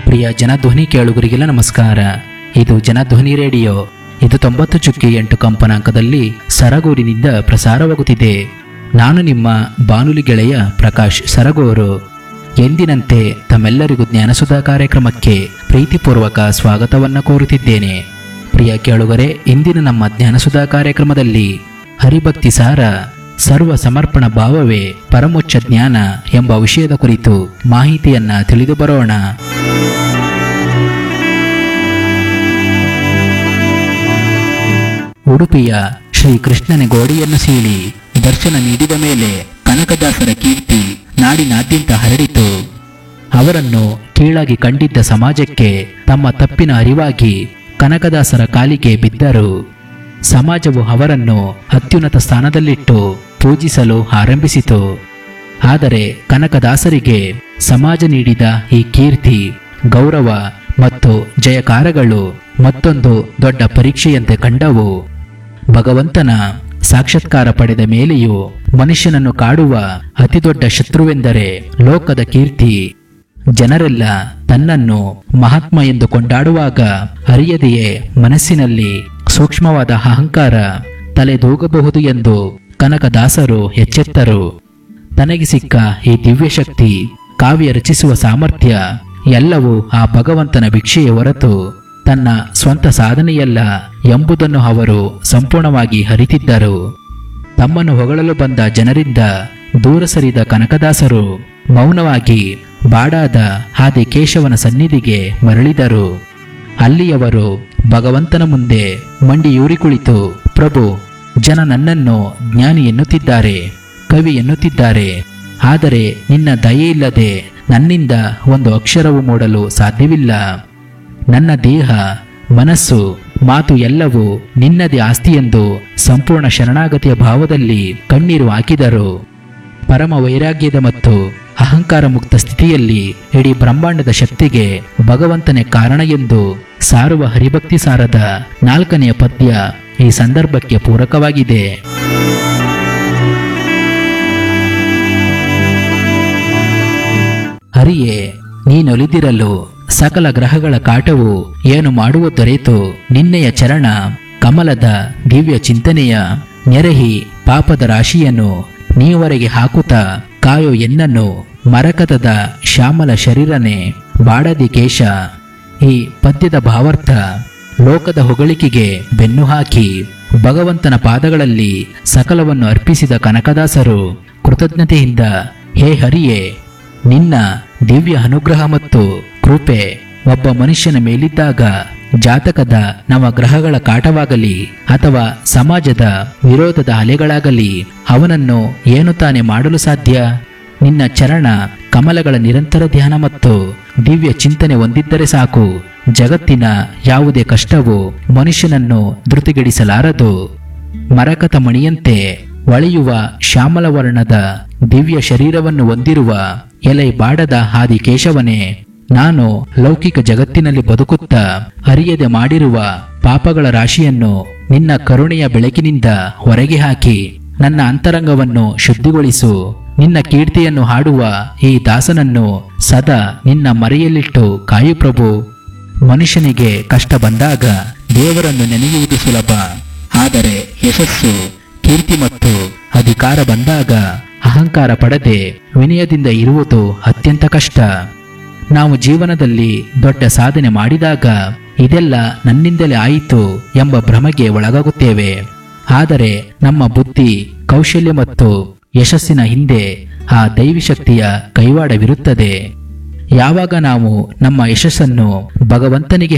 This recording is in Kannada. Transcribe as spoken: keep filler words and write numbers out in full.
ಪ್ರಿಯ ಜನಧ್ವನಿ ಕೇಳುಗರಿಗೆಲ್ಲ ನಮಸ್ಕಾರ. ಇದು ಜನಧ್ವನಿ ರೇಡಿಯೋ. ಇದು ತೊಂಬತ್ತು ಚುಕ್ಕಿ ಎಂಟು ಕಂಪನಾಂಕದಲ್ಲಿ ಸರಗೂರಿನಿಂದ ಪ್ರಸಾರವಾಗುತ್ತಿದೆ. ನಾನು ನಿಮ್ಮ ಬಾನುಲಿ ಗೆಳೆಯ ಪ್ರಕಾಶ್ ಸರಗೂರು. ಎಂದಿನಂತೆ ತಮ್ಮೆಲ್ಲರಿಗೂ ಜ್ಞಾನಸುಧಾ ಕಾರ್ಯಕ್ರಮಕ್ಕೆ ಪ್ರೀತಿಪೂರ್ವಕ ಸ್ವಾಗತವನ್ನು ಕೋರುತ್ತಿದ್ದೇನೆ. ಪ್ರಿಯ ಕೇಳುಗರೆ, ಇಂದಿನ ನಮ್ಮ ಜ್ಞಾನಸುಧಾ ಕಾರ್ಯಕ್ರಮದಲ್ಲಿ ಹರಿಭಕ್ತಿ ಸಾರ ಸರ್ವ ಸಮರ್ಪಣ ಭಾವವೇ ಪರಮೋಚ್ಚ ಜ್ಞಾನ ಎಂಬ ವಿಷಯದ ಕುರಿತು ಮಾಹಿತಿಯನ್ನ ತಿಳಿದು ಬರೋಣ. ಉಡುಪಿಯ ಶ್ರೀ ಕೃಷ್ಣನ ಗೋಡೆಯನ್ನು ಸೀಳಿ ದರ್ಶನ ನೀಡಿದ ಮೇಲೆ ಕನಕದಾಸರ ಕೀರ್ತಿ ನಾಡಿನಾದ್ಯಂತ ಹರಡಿತು. ಅವರನ್ನು ಕೀಳಾಗಿ ಕಂಡಿದ್ದ ಸಮಾಜಕ್ಕೆ ತಮ್ಮ ತಪ್ಪಿನ ಅರಿವಾಗಿ ಕನಕದಾಸರ ಕಾಲಿಗೆ ಬಿದ್ದರು. ಸಮಾಜವು ಅವರನ್ನು ಅತ್ಯುನ್ನತ ಸ್ಥಾನದಲ್ಲಿಟ್ಟು ಪೂಜಿಸಲು ಆರಂಭಿಸಿತು. ಆದರೆ ಕನಕದಾಸರಿಗೆ ಸಮಾಜ ನೀಡಿದ ಈ ಕೀರ್ತಿ, ಗೌರವ ಮತ್ತು ಜಯಕಾರಗಳು ಮತ್ತೊಂದು ದೊಡ್ಡ ಪರೀಕ್ಷೆಯಂತೆ ಕಂಡವು. ಭಗವಂತನ ಸಾಕ್ಷಾತ್ಕಾರ ಪಡೆದ ಮೇಲೆಯೂ ಮನುಷ್ಯನನ್ನು ಕಾಡುವ ಅತಿದೊಡ್ಡ ಶತ್ರುವೆಂದರೆ ಲೋಕದ ಕೀರ್ತಿ. ಜನರೆಲ್ಲ ತನ್ನನ್ನು ಮಹಾತ್ಮ ಎಂದು ಕೊಂಡಾಡುವಾಗ ಅರಿಯದೆಯೇ ಮನಸ್ಸಿನಲ್ಲಿ ಸೂಕ್ಷ್ಮವಾದ ಅಹಂಕಾರ ತಲೆದೂಗಬಹುದು ಎಂದು ಕನಕದಾಸರು ಎಚ್ಚೆತ್ತರು. ತನಗೆ ಸಿಕ್ಕ ಈ ದಿವ್ಯಶಕ್ತಿ, ಕಾವ್ಯ ರಚಿಸುವ ಸಾಮರ್ಥ್ಯ ಎಲ್ಲವೂ ಆ ಭಗವಂತನ ಭಿಕ್ಷೆಯ ಹೊರತು ತನ್ನ ಸ್ವಂತ ಸಾಧನೆಯಲ್ಲ ಎಂಬುದನ್ನು ಅವರು ಸಂಪೂರ್ಣವಾಗಿ ಅರಿತಿದ್ದರು. ತಮ್ಮನ್ನು ಹೊಗಳಲು ಬಂದ ಜನರಿಂದ ದೂರ ಸರಿದ ಕನಕದಾಸರು ಮೌನವಾಗಿ ಬಾಡಾದ ಆದಿಕೇಶವನ ಸನ್ನಿಧಿಗೆ ಮರಳಿದರು. ಅಲ್ಲಿಯವರು ಭಗವಂತನ ಮುಂದೆ ಮಂಡಿಯೂರಿ ಕುಳಿತು, ಪ್ರಭು, ಜನ ನನ್ನನ್ನು ಜ್ಞಾನಿ ಎನ್ನುತ್ತಿದ್ದಾರೆ, ಕವಿ ಎನ್ನುತ್ತಿದ್ದಾರೆ. ಆದರೆ ನಿನ್ನ ದಯೆಯಿಲ್ಲದೆ ನನ್ನಿಂದ ಒಂದು ಅಕ್ಷರವು ಮೂಡಲು ಸಾಧ್ಯವಿಲ್ಲ. ನನ್ನ ದೇಹ, ಮನಸ್ಸು, ಮಾತು ಎಲ್ಲವೂ ನಿನ್ನದೇ ಆಸ್ತಿ ಎಂದು ಸಂಪೂರ್ಣ ಶರಣಾಗತಿಯ ಭಾವದಲ್ಲಿ ಕಣ್ಣೀರು ಹಾಕಿದರು. ಪರಮ ವೈರಾಗ್ಯದ ಮತ್ತು ಅಹಂಕಾರ ಮುಕ್ತ ಸ್ಥಿತಿಯಲ್ಲಿ ಇಡೀ ಬ್ರಹ್ಮಾಂಡದ ಶಕ್ತಿಗೆ ಭಗವಂತನೇ ಕಾರಣ ಎಂದು ಸಾರುವ ಹರಿಭಕ್ತಿ ಸಾರದ ನಾಲ್ಕನೆಯ ಪದ್ಯ ಈ ಸಂದರ್ಭಕ್ಕೆ ಪೂರಕವಾಗಿದೆ. ಹರಿಯೇ, ನೀನೊಲಿದಿರಲು ಸಕಲ ಗ್ರಹಗಳ ಕಾಟವು ಏನು ಮಾಡುವ ದೊರೆತು ನಿನ್ನೆಯ ಚರಣ ಕಮಲದ ದಿವ್ಯ ಚಿಂತನೆಯ ನೆರಹಿ ಪಾಪದ ರಾಶಿಯನ್ನು ನೀವರೆಗೆ ಹಾಕುತ್ತಾ ಕಾಯೋ ಎನ್ನನ್ನು ಮರಕತದ ಶ್ಯಾಮಲ ಶರೀರನೆ ಬಾಡದಿ ಕೇಶ. ಈ ಪದ್ಯದ ಭಾವಾರ್ಥ, ಲೋಕದ ಹೊಗಳಿಕೆಗೆ ಬೆನ್ನು ಹಾಕಿ ಭಗವಂತನ ಪಾದಗಳಲ್ಲಿ ಸಕಲವನ್ನು ಅರ್ಪಿಸಿದ ಕನಕದಾಸರು ಕೃತಜ್ಞತೆಯಿಂದ, ಹೇ ಹರಿಯೇ, ನಿನ್ನ ದಿವ್ಯ ಅನುಗ್ರಹ ಮತ್ತು ಕೃಪೆ ಒಬ್ಬ ಮನುಷ್ಯನ ಮೇಲಿದ್ದಾಗ ಜಾತಕದ ನವಗ್ರಹಗಳ ಕಾಟವಾಗಲಿ ಅಥವಾ ಸಮಾಜದ ವಿರೋಧದ ಅಲೆಗಳಾಗಲಿ ಅವನನ್ನು ಏನು ತಾನೇ ಮಾಡಲು ಸಾಧ್ಯ? ನಿನ್ನ ಚರಣ ಕಮಲಗಳ ನಿರಂತರ ಧ್ಯಾನ ಮತ್ತು ದಿವ್ಯ ಚಿಂತನೆ ಹೊಂದಿದ್ದರೆ ಸಾಕು, ಜಗತ್ತಿನ ಯಾವುದೇ ಕಷ್ಟವು ಮನುಷ್ಯನನ್ನು ಧೃತಿಗೆಡಿಸಲಾರದು. ಮರಕತ ಮಣಿಯಂತೆ ಹೊಳೆಯುವ ಶ್ಯಾಮಲ ವರ್ಣದ ದಿವ್ಯ ಶರೀರವನ್ನು ಹೊಂದಿರುವ ಎಲೆ ಬಾಡದ ಆದಿಕೇಶವನೇ, ನಾನು ಲೌಕಿಕ ಜಗತ್ತಿನಲ್ಲಿ ಬದುಕುತ್ತಾ ಅರಿಯದೆ ಮಾಡಿರುವ ಪಾಪಗಳ ರಾಶಿಯನ್ನು ನಿನ್ನ ಕರುಣೆಯ ಬೆಳಕಿನಿಂದ ಹೊರಗೆ ಹಾಕಿ ನನ್ನ ಅಂತರಂಗವನ್ನು ಶುದ್ಧಿಗೊಳಿಸು. ನಿನ್ನ ಕೀರ್ತಿಯನ್ನು ಹಾಡುವ ಈ ದಾಸನನ್ನು ಸದಾ ನಿನ್ನ ಮರೆಯಲ್ಲಿಟ್ಟು ಕಾಯು ಪ್ರಭು. ಮನುಷ್ಯನಿಗೆ ಕಷ್ಟ ಬಂದಾಗ ದೇವರನ್ನು ನೆನೆಯುವುದು ಸುಲಭ, ಆದರೆ ಯಶಸ್ಸು, ಕೀರ್ತಿ ಮತ್ತು ಅಧಿಕಾರ ಬಂದಾಗ ಅಹಂಕಾರ ಪಡದೆ ವಿನಯದಿಂದ ಇರುವುದು ಅತ್ಯಂತ ಕಷ್ಟ. ನಾವು ಜೀವನದಲ್ಲಿ ದೊಡ್ಡ ಸಾಧನೆ ಮಾಡಿದಾಗ ಇದೆಲ್ಲ ನನ್ನಿಂದಲೇ ಆಯಿತು ಎಂಬ ಭ್ರಮೆಗೆ ಒಳಗಾಗುತ್ತೇವೆ. ಆದರೆ ನಮ್ಮ ಬುದ್ಧಿ, ಕೌಶಲ್ಯ ಮತ್ತು ಯಶಸ್ಸಿನ ಹಿಂದೆ ಆ ದೈವಿ ಶಕ್ತಿಯ ಕೈವಾಡವಿರುತ್ತದೆ. ಯಾವಾಗ ನಾವು ನಮ್ಮ ಯಶಸ್ಸನ್ನು ಭಗವಂತನಿಗೆ